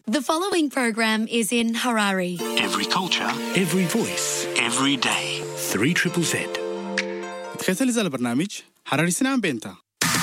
The following program is in Harari. Every culture, every voice, every day. 3ZZZ. تخيل لزال البرنامج حراري سنان بينتا